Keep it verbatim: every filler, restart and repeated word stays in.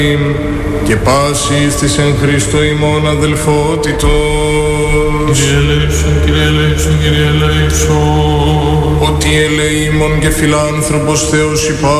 και πάσης της εν Χριστώ ημών αδελφότητος. Κύριε ελέησον, Κύριε ελέησον, Κύριε ελέησον. Ότι ελεήμων και φιλάνθρωπος Θεός υπάρχει.